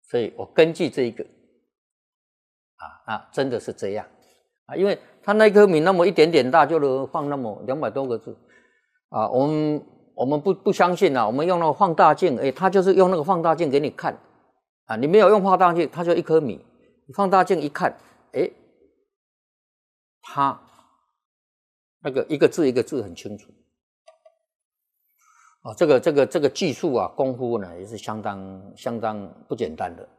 所以我根据这一个真的是这样因为它那颗米那么一点点大，就能放那么200多个字我们不相信我们用那个放大镜，它就是用那个放大镜给你看你没有用放大镜，它就一颗米，你放大镜一看，它那个一个字一个字很清楚这个技术功夫呢也是相当不简单的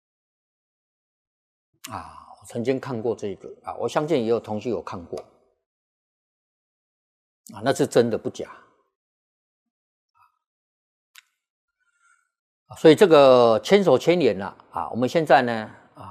我曾经看过这个我相信也有同学有看过那是真的不假所以这个千手千眼我们现在呢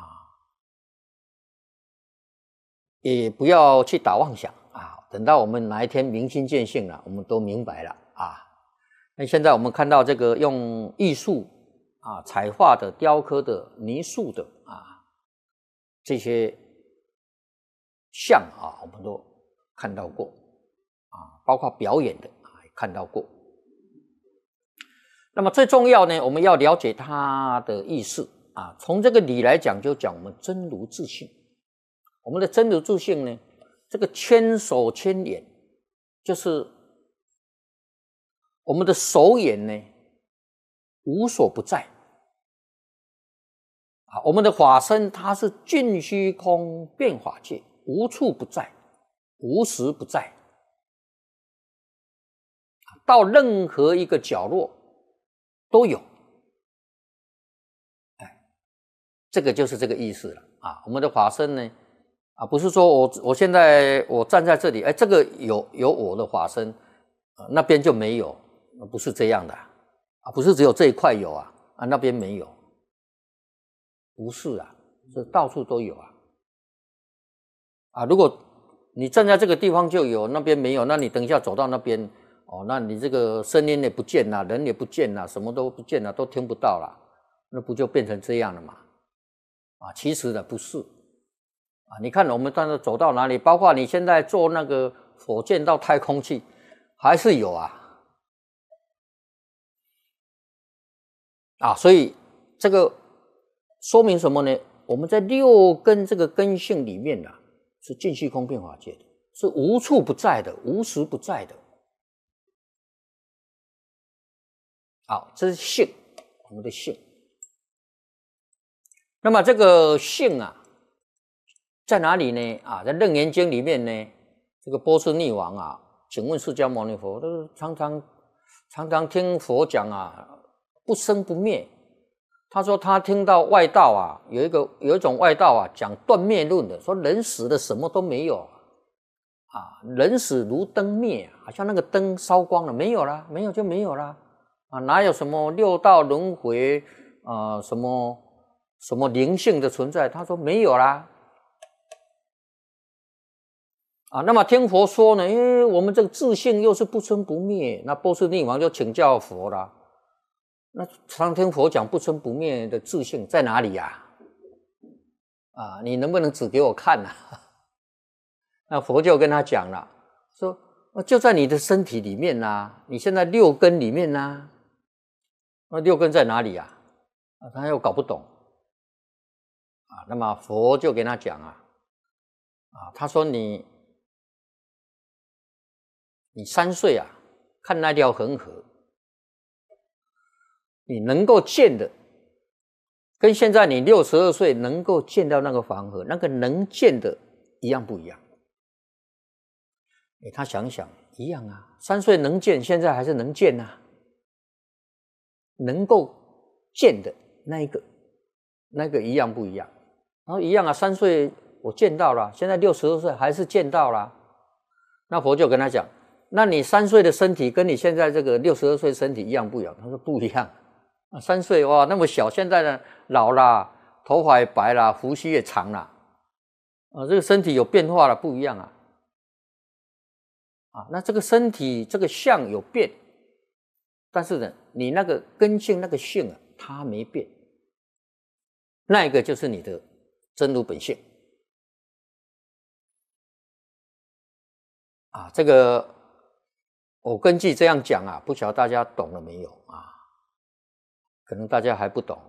也不要去打妄想等到我们哪一天明心见性了，我们都明白了那现在我们看到这个用艺术彩画的、雕刻的、泥塑的这些像我们都看到过包括表演的也看到过。那么最重要呢，我们要了解它的意思从这个理来讲，就讲我们真如自性。我们的真如自性呢，这个千手千眼，就是我们的手眼呢无所不在我们的法身它是尽虚空遍法界，无处不在，无时不在，到任何一个角落都有这个就是这个意思了我们的法身呢不是说我现在我站在这里这个有我的法身那边就没有，不是这样的不是只有这一块有那边没有，不是是到处都有如果你站在这个地方就有，那边没有，那你等一下走到那边那你这个声音也不见了，人也不见了，什么都不见了，都听不到了，那不就变成这样了吗其实呢不是你看我们当时走到哪里，包括你现在坐那个火箭到太空去还是有所以这个说明什么呢？我们在六根这个根性里面是尽虚空遍法界的，是无处不在的，无时不在的这是性，我们的性。那么这个性在哪里呢在楞严经里面呢，这个波斯匿王请问释迦牟尼佛，都常常听佛讲不生不灭。他说他听到外道有一种外道讲断灭论的，说人死了什么都没有人死如灯灭，好像那个灯烧光了，没有啦，没有就没有啦哪有什么六道轮回什么灵性的存在？他说没有啦那么听佛说呢，因为我们这个自性又是不生不灭，那波斯匿王就请教佛啦。那常听佛讲不生不灭的自性在哪里你能不能指给我看那佛就跟他讲了，说就在你的身体里面你现在六根里面那六根在哪里他又搞不懂那么佛就跟他讲他说你3岁看那条恒河，你能够见的跟现在你62岁能够见到那个恒河，那个能见的一样不一样他想想一样3岁能见，现在还是能见能够见的那个一样不一样？然后一样3岁我见到了，现在62岁还是见到了。那佛就跟他讲，那你3岁的身体跟你现在这个62岁身体一样不一样？他说不一样3岁哇那么小，现在呢老了，头发也白了，胡须也长了这个身体有变化了，不一样那这个身体这个相有变，但是呢你那个根性那个性它没变，那一个就是你的真如本性这个我根据这样讲不晓得大家懂了没有可能大家还不懂